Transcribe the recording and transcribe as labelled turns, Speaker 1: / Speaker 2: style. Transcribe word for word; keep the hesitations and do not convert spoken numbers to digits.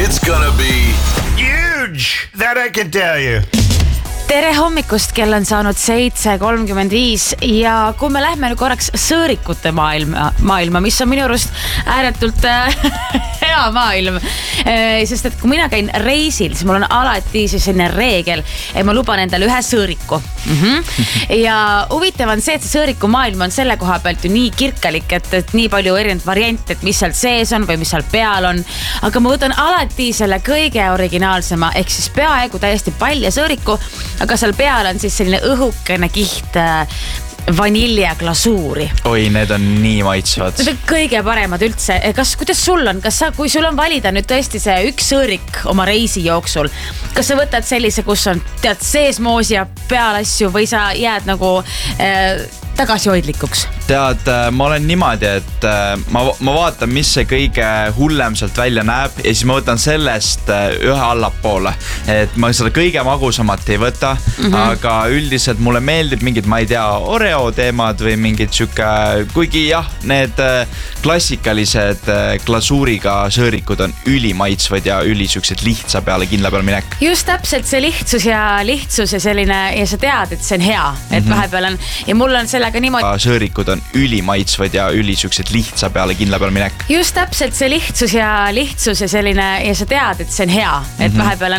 Speaker 1: It's gonna be huge, that I can tell you.
Speaker 2: Tere hommikust, kell on saanud seitse kolmkümmend viis ja kui me lähme nüüd korraks sõõrikute maailma, maailma, mis on minu arust ääretult hea maailm. Sest et kui mina käin reisil, siis mul on alati siis selline reegel, et ma luban endale ühe sõõriku. Mm-hmm. Ja huvitav on see, et see sõõriku maailm on selle koha pealt ju nii kirkalik, et, et nii palju erinevad variante, et mis seal sees on või mis seal peal on. Aga ma võtan alati selle kõige originaalsema, ehk siis peaaegu täiesti palja sõõriku, aga seal peal on siis selline õhukene kiht vaniljeglasuuri.
Speaker 3: Oi, need on nii maitsvad.
Speaker 2: Need on kõige paremad üldse. Kas, kuidas sul on? Kas sa, kui sul on valida nüüd tõesti see üks sõõrik oma reisi jooksul, kas sa võtad sellise, kus on tead seesmoos ja peal asju või sa jääd nagu äh, tagasihoidlikuks?
Speaker 3: Tead, ma olen niimoodi, et ma, ma vaatan, mis see kõige hullem sealt välja näeb ja siis ma võtan sellest ühe allapoole. Et ma seda kõige magusamat ei võta, mm-hmm. aga üldiselt mulle meeldib mingid, ma ei tea, Oreo teemad või mingid süke, kuigi jah, need klassikalised glasuuriga sõõrikud on ülimaitsvad ja ülisüksed lihtsa peale kindla peale minek.
Speaker 2: Just täpselt see lihtsus ja lihtsus ja selline, ja sa tead, et see on hea, et mm-hmm. vahepeal on, ja mul on sellega niimoodi.
Speaker 3: Sõõrikud on ülimaitsvad ja ülisüksed lihtsa peale kindla peale minek.
Speaker 2: Just täpselt see lihtsus ja lihtsus ja selline, ja sa tead, et see on hea, et mm-hmm. vahepeal on